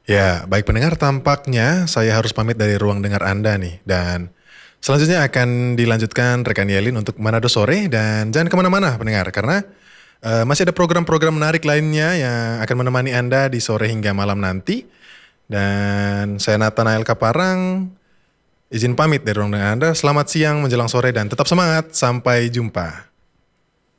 Ya, baik pendengar, tampaknya saya harus pamit dari ruang dengar Anda nih. Dan selanjutnya akan dilanjutkan rekan Yelin untuk Manado Sore. Dan jangan kemana-mana pendengar, karena masih ada program-program menarik lainnya yang akan menemani Anda di sore hingga malam nanti. Dan saya Nathanael Kaparang, izin pamit dari ruang dengar Anda. Selamat siang menjelang sore dan tetap semangat. Sampai jumpa.